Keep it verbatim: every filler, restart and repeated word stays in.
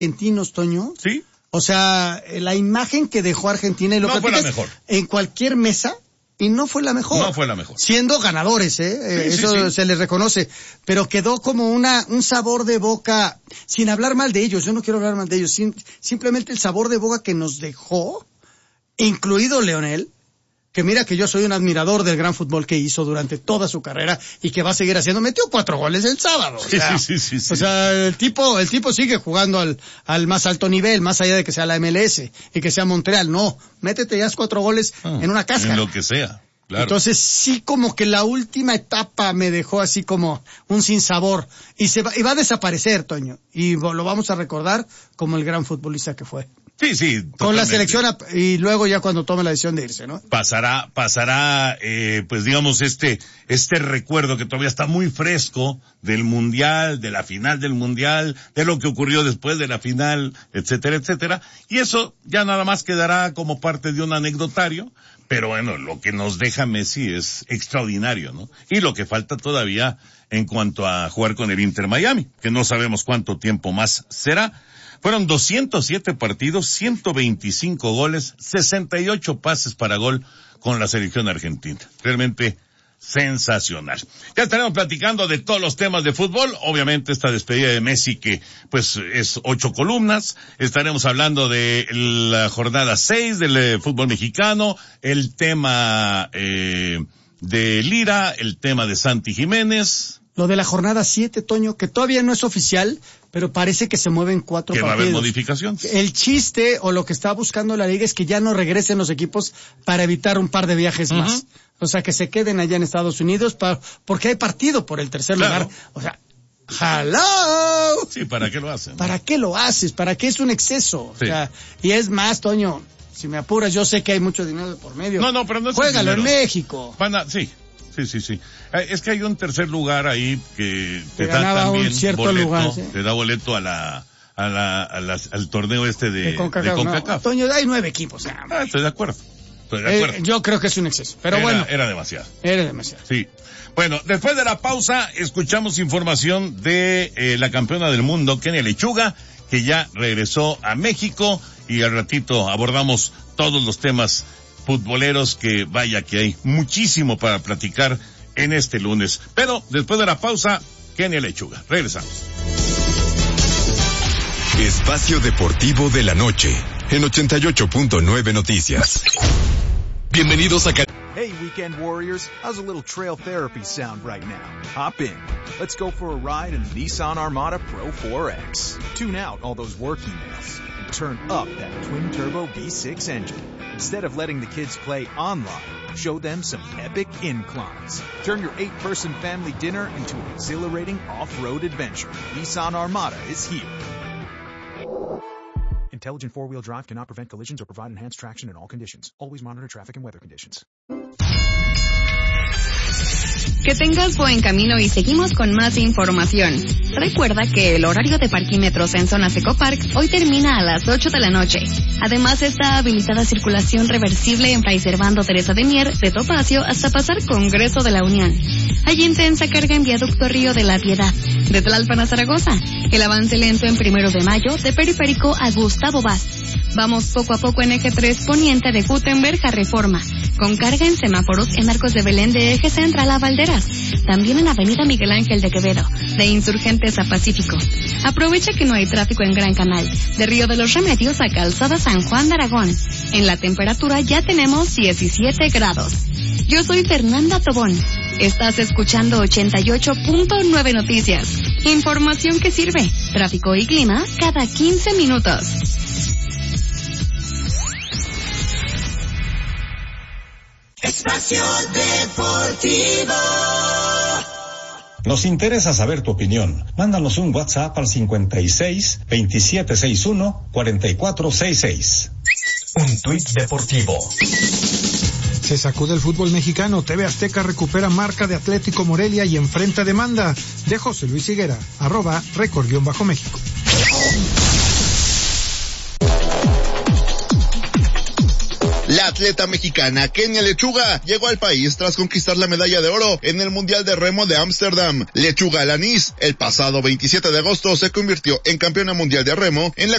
argentinos, Toño. Sí. O sea, la imagen que dejó Argentina y lo no fue la mejor. En cualquier mesa, y no fue la mejor. No fue la mejor. Siendo ganadores, ¿eh? Sí, Eso sí, sí. se les reconoce. Pero quedó como una un sabor de boca, sin hablar mal de ellos, yo no quiero hablar mal de ellos, sin, simplemente el sabor de boca que nos dejó, incluido Leonel, que mira que yo soy un admirador del gran fútbol que hizo durante toda su carrera y que va a seguir haciendo. Metió cuatro goles el sábado. O sea, sí, sí, sí, sí, o sea el tipo el tipo sigue jugando al al más alto nivel, más allá de que sea la M L S y que sea Montreal. No, métete ya cuatro goles ah, en una cáscara. En lo que sea, claro. Entonces sí como que la última etapa me dejó así como un sinsabor. Y se va, y va a desaparecer, Toño. Y lo vamos a recordar como el gran futbolista que fue. Sí, sí. Totalmente. Con la selección y luego ya cuando tome la decisión de irse, ¿no? Pasará, pasará, eh, pues digamos este, este recuerdo que todavía está muy fresco del mundial, de la final del mundial, de lo que ocurrió después de la final, etcétera, etcétera. Y eso ya nada más quedará como parte de un anecdotario, pero bueno, lo que nos deja Messi es extraordinario, ¿no? Y lo que falta todavía en cuanto a jugar con el Inter Miami, que no sabemos cuánto tiempo más será. Fueron doscientos siete partidos, ciento veinticinco goles, sesenta y ocho pases para gol con la selección argentina. Realmente sensacional. Ya estaremos platicando de todos los temas de fútbol. Obviamente esta despedida de Messi que pues es ocho columnas. Estaremos hablando de la jornada seis del eh, fútbol mexicano, el tema eh, de Lira, el tema de Santi Jiménez. Lo de la jornada siete, Toño, que todavía no es oficial, pero parece que se mueven cuatro partidos. Que va a haber modificación. El chiste o lo que está buscando la liga es que ya no regresen los equipos para evitar un par de viajes uh-huh. más. O sea, que se queden allá en Estados Unidos para, porque hay partido por el tercer claro. lugar. O sea, ¡hello! Sí, ¿para qué lo hacen? ¿Para qué lo haces? ¿Para qué es un exceso? Sí. O sea, y es más, Toño, si me apuras, yo sé que hay mucho dinero por medio. No, no, pero no es Juégalo en México. Van a, sí. Sí, sí, sí. Es que hay un tercer lugar ahí que te da también un cierto boleto, lugar, ¿sí? Te da boleto a la, a la, a la, al torneo este de, de CONCACAF. De CONCACAF. No, Toño, hay nueve equipos. Ah, ah, estoy de acuerdo. Estoy de acuerdo. Eh, yo creo que es un exceso, pero era, bueno. Era demasiado. Era demasiado. Sí. Bueno, después de la pausa, escuchamos información de eh, la campeona del mundo, Kenia Lechuga, que ya regresó a México y al ratito abordamos todos los temas futboleros que vaya que hay muchísimo para platicar en este lunes. Pero después de la pausa, Kenia Lechuga. Regresamos. Espacio Deportivo de la Noche en ochenta y ocho punto nueve Noticias. Bienvenidos a... Hey, Weekend Warriors, how's a little trail therapy sound right now? Hop in. Let's go for a ride in the Nissan Armada Pro four X. Tune out all those work emails and turn up that twin-turbo V six engine. Instead of letting the kids play online, show them some epic inclines. Turn your eight-person family dinner into an exhilarating off-road adventure. Nissan Armada is here. Intelligent four-wheel drive cannot prevent collisions or provide enhanced traction in all conditions. Always monitor traffic and weather conditions. Que tengas buen camino y seguimos con más información. Recuerda que el horario de parquímetros en zona Ecopark hoy termina a las ocho de la noche. Además está habilitada circulación reversible en Fray Servando Teresa de Mier, de Topacio hasta pasar Congreso de la Unión. Hay intensa carga en Viaducto Río de la Piedad, de Tlalpan a Zaragoza. El avance lento en Primero de Mayo, de Periférico a Gustavo Vaz. Vamos poco a poco en Eje tres Poniente de Gutenberg a Reforma, con carga en semáforos en Arcos de Belén de Eje Central a Valderas, también en Avenida Miguel Ángel de Quevedo, de Insurgentes a Pacífico. Aprovecha que no hay tráfico en Gran Canal, de Río de los Remedios a Calzada San Juan de Aragón. En la temperatura ya tenemos diecisiete grados. Yo soy Fernanda Tobón. Estás escuchando ochenta y ocho punto nueve Noticias. Información que sirve. Tráfico y clima cada quince minutos. Espacio Deportivo. Nos interesa saber tu opinión. Mándanos un WhatsApp al cincuenta y seis, veintisiete sesenta y uno, cuarenta y cuatro sesenta y seis. Un tuit deportivo. Se sacude el fútbol mexicano. T V Azteca recupera marca de Atlético Morelia y enfrenta demanda de José Luis Higuera, arroba récord-méxico. La atleta mexicana Kenia Lechuga llegó al país tras conquistar la medalla de oro en el Mundial de Remo de Ámsterdam. Lechuga Alanis, el pasado veintisiete de agosto, se convirtió en campeona mundial de remo en la